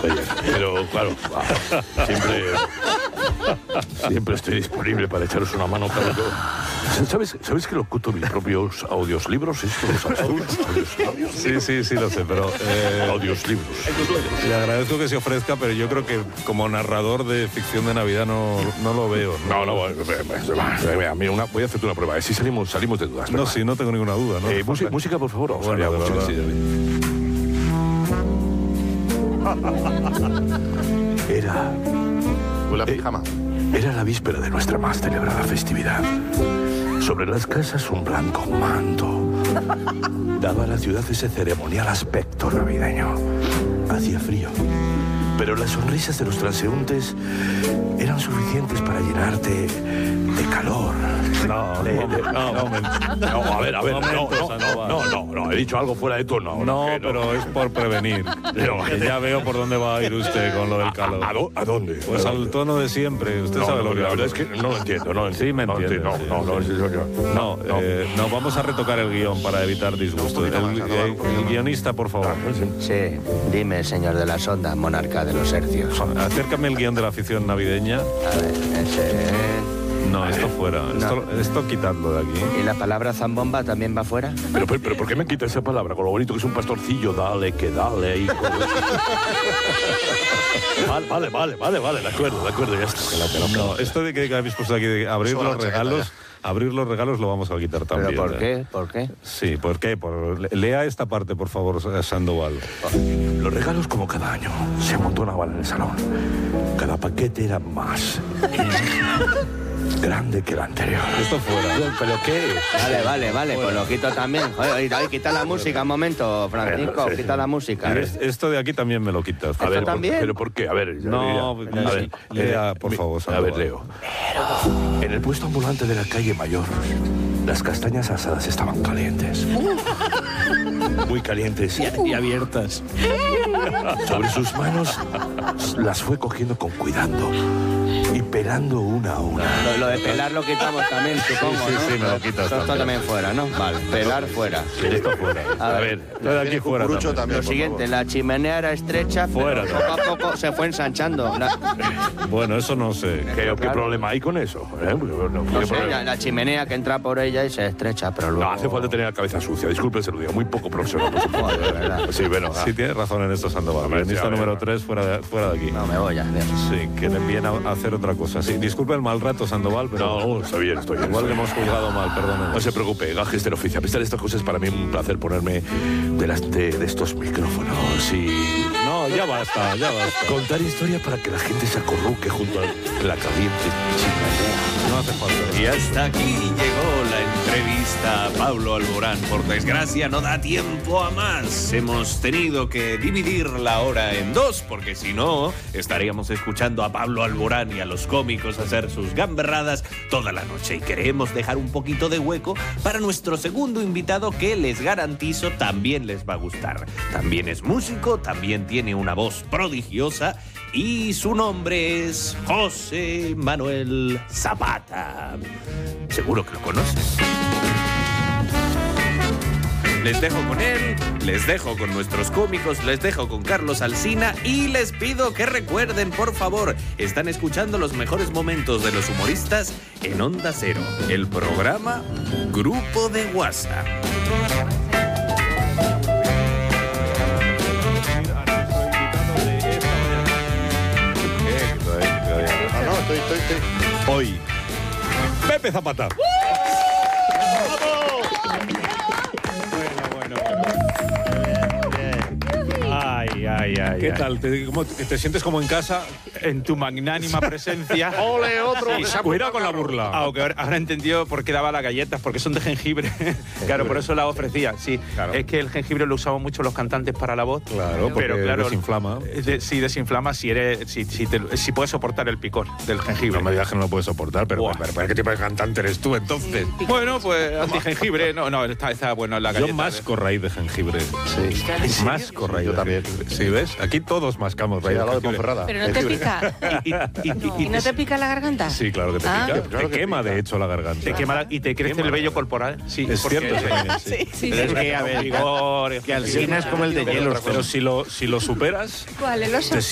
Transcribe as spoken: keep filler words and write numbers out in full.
ayer. Pero, claro, siempre, siempre estoy disponible para echaros una mano. Claro, yo, ¿sabes, ¿Sabes que locuto mis propios audiolibros? Esto los audios. Sí, sí, sí, lo sé, pero... Eh, audiolibros. Le agradezco que se ofrezca, pero yo creo que como narrador de ficción de Navidad no, no lo veo. No, no, no mira, una, voy a hacerte una prueba. Si salimos, salimos de dudas. No, sí, no tengo ninguna duda. ¿No? Eh, música, música, por favor. Bueno, de música, verdad. Sí, Era... Hola, pijama. Eh, era la víspera de nuestra más celebrada festividad. Sobre las casas un blanco manto daba a la ciudad ese ceremonial aspecto navideño. Hacía frío, pero las sonrisas de los transeúntes eran suficientes para llenarte de calor. No, de, no, de, no, no, no, a ver, a ver, no, no, no, no, no, no, he dicho algo fuera de tono. No, que pero no. es por prevenir. No, Que ya veo por dónde va a ir usted con lo del calor. ¿A, a, do, ¿A dónde? Pues ¿A al dónde? tono de siempre. Usted No, sabe no, lo que la hablo. verdad es que no lo entiendo. No, Sí, me no, entiende. No, sí, no, no, sí. no, no, No, no. eh, no, vamos a retocar el guión para evitar disgustos. El, el, el guionista, por favor. Sí, dime, señor de la sonda, monarca de los hercios. Acércame el guión de la afición navideña. A ver, ese... No, esto fuera. Esto, esto quitadlo de aquí. ¿Y la palabra zambomba también va fuera? Pero, pero, pero ¿por qué me quita esa palabra? Con lo bonito que es un pastorcillo, dale, que dale. Y con... vale, vale, vale, vale, vale, de acuerdo, de acuerdo, ya está. Que la, que la, no, esto de que habéis puesto aquí de abrir los regalos, abrir los regalos lo vamos a quitar también. ¿Pero por ¿eh? qué? ¿Por qué? Sí, ¿por qué? Por, lea esta parte, por favor, Sandoval. Los regalos, como cada año, se amontonaban en el salón. Cada paquete era más grande que el anterior. Esto fuera. ¿Pero qué? Vale, vale, vale, pues lo quito también. Oye, oye, quita la música un momento, Francisco, quita la música. Es- Esto de aquí también me lo quitas. A ver, ¿Esto también? ¿pero por qué? A ver, ya, No, ya. a ver, lea, por favor, A ver, Sandoval. leo. En el puesto ambulante de la calle Mayor, las castañas asadas estaban calientes. Muy calientes. Y abiertas. Sobre sus manos las fue cogiendo con cuidado y pelando una a una. Lo, lo de pelar lo quitamos también, supongo, sí, ¿no? sí, me lo quitas Esto, esto también. también fuera, ¿no? Vale, pelar fuera. Esto fuera. A A ver, ver, esto de aquí fuera Cucurucho también. también, Lo por siguiente, favor. la chimenea era estrecha, Fuera, pero poco a poco se fue ensanchando. La- Bueno, eso no sé. ¿Qué, ¿Qué problema hay con eso? ¿Eh? No, no ¿qué sé, problema? la, la chimenea que entra por ella y se estrecha, pero luego... No hace falta tener la cabeza sucia. Disculpe, se lo digo. Muy poco profesional. Por supuesto. Joder, de verdad. Sí, bueno. ah. Sí, tienes razón en esto, Sandoval. ver, sí, Guionista a ver, número a ver. tres, fuera de, fuera de aquí. No, me voy ya. adiós. Sí, que le envíen a, a hacer otra cosa. Sí, disculpe el mal rato, Sandoval, pero No, está bien, estoy bien. igual que estoy hemos juzgado mal, perdónenos. No se preocupe, gajes del oficio. A pesar de estas cosas, para mí es un placer ponerme delante de estos micrófonos y No, ya basta, ya basta. contar historias para que la gente se acorruque junto a la caliente chimenea. No hace falta. Y hasta aquí llegó la entrevista a Pablo Alborán. Por desgracia no da tiempo a más. Hemos tenido que dividir la hora en dos, porque si no, estaríamos escuchando a Pablo Alborán y a los cómicos hacer sus gamberradas toda la noche. Y queremos dejar un poquito de hueco para nuestro segundo invitado, que les garantizo también les va a gustar. También es músico, también tiene una voz prodigiosa y su nombre es José Manuel Zapata. Seguro que lo conoces. Les dejo con él, les dejo con nuestros cómicos, les dejo con Carlos Alsina y les pido que recuerden, por favor, están escuchando los mejores momentos de los humoristas en Onda Cero, el programa Grupo de WhatsApp. No, no, estoy, estoy, estoy. Hoy, Pepe Zapata. Ay, ay, ay. ¿Qué ay. tal? ¿Te, cómo- te sientes como en casa? En tu magnánima presencia. ¡Ole, otro! Sí, Cuidado con la burla. Aunque ahora, ahora he entendido por qué daba las galletas, porque son de jengibre. Claro, por eso las ofrecía. Sí, Claro. es que el jengibre lo usamos mucho los cantantes para la voz. Claro, porque pero claro, desinflama. eh, de- sí, desinflama si eres, si, si, te- si puedes soportar el picor del jengibre. No me digas que no lo puedes soportar, pero, Buah. pero, pero ¿qué tipo de cantante eres tú entonces? Bueno, pues anti-jengibre. No, no, está, está bueno la galleta. Yo masco raíz de jengibre. Sí. Masco raíz Yo de también. jengibre. Sí, ¿ves? Aquí todos mascamos Sí, raíz al de lado de jengibre. Ponferrada. Pero no te Jengibre. pica. Y, y- y- y- ¿Y no te pica la garganta? Sí, claro que te Ah. pica. Claro te que quema, pica. de hecho, la garganta. te quema la- y te crece el vello corporal. Sí, Es porque- cierto, sí, sí. Sí, sí. Pero es que, a ver, vigor, Que Alsina es como el de hielo. Pero si lo, si lo superas, ¿Cuál? ¿El oso? te